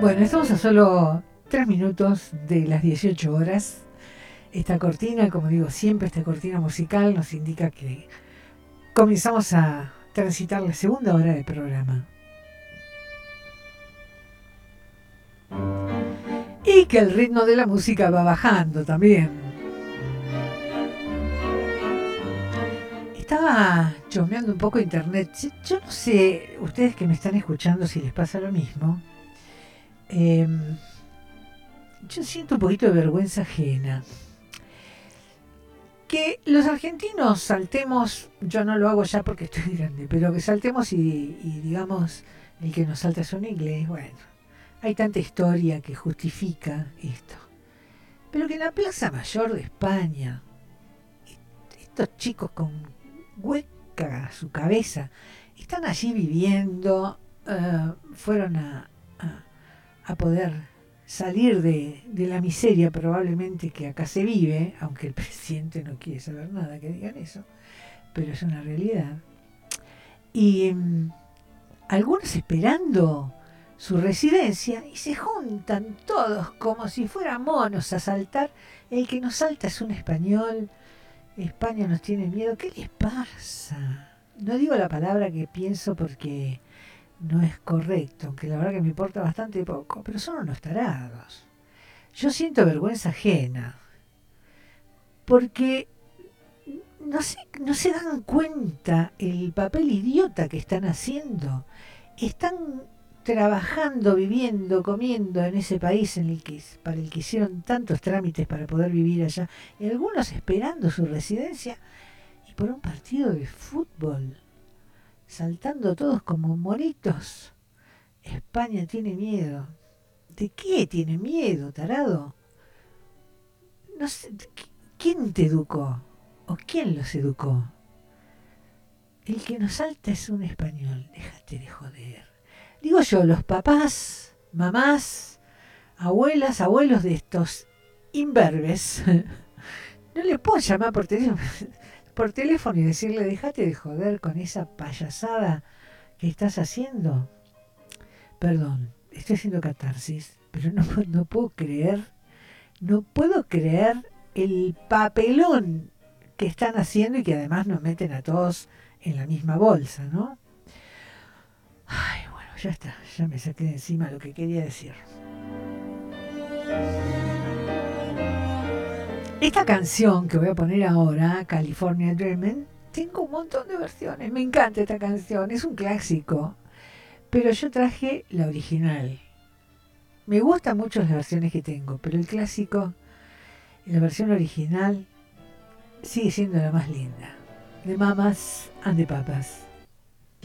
Bueno, estamos a solo 3 minutos de las 18 horas. Esta cortina, como digo siempre, esta cortina musical nos indica que comenzamos a transitar la segunda hora del programa. Y que el ritmo de la música va bajando también. Estaba chusmeando un poco internet. Yo no sé, ustedes que me están escuchando, si les pasa lo mismo. Yo siento un poquito de vergüenza ajena. Que los argentinos saltemos, yo no lo hago ya porque estoy grande, pero que saltemos y digamos, el que nos salta es un inglés, bueno, hay tanta historia que justifica esto. Pero que en la Plaza Mayor de España, estos chicos con hueca su cabeza, están allí viviendo, fueron a poder salir de la miseria probablemente que acá se vive, aunque el presidente no quiere saber nada que digan eso, pero es una realidad. Y algunos esperando su residencia y se juntan todos como si fueran monos a saltar. El que nos salta es un español. España nos tiene miedo. ¿Qué les pasa? No digo la palabra que pienso porque no es correcto, aunque la verdad que me importa bastante poco, pero son unos tarados. Yo siento vergüenza ajena, porque no se dan cuenta el papel idiota que están haciendo. Están trabajando, viviendo, comiendo en ese país para el que hicieron tantos trámites para poder vivir allá, y algunos esperando su residencia, y por un partido de fútbol, saltando todos como monitos. España tiene miedo. ¿De qué tiene miedo, tarado? No sé, ¿quién te educó? ¿O quién los educó? El que nos salta es un español. Déjate de joder. Digo yo, los papás, mamás, abuelas, abuelos de estos imberbes, no le puedo llamar por teléfono y decirle, déjate de joder con esa payasada que estás haciendo. Perdón, estoy haciendo catarsis, pero no puedo creer el papelón que están haciendo y que además nos meten a todos en la misma bolsa, ¿no? Ay, bueno, ya está, ya me saqué de encima lo que quería decir. Esta canción que voy a poner ahora, California Dreamin', tengo un montón de versiones, me encanta esta canción, es un clásico, pero yo traje la original. Me gustan mucho las versiones que tengo, pero el clásico, la versión original, sigue siendo la más linda. The Mamas and the Papas.